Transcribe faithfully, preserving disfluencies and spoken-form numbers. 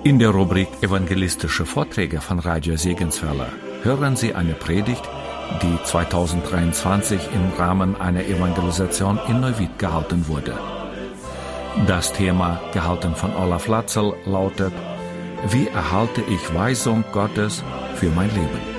In der Rubrik Evangelistische Vorträge von Radio Segenswelle hören Sie eine Predigt, die zweitausenddreiundzwanzig im Rahmen einer Evangelisation in Neuwied gehalten wurde. Das Thema, gehalten von Olaf Latzel, lautet: Wie erhalte ich Weisung Gottes für mein Leben?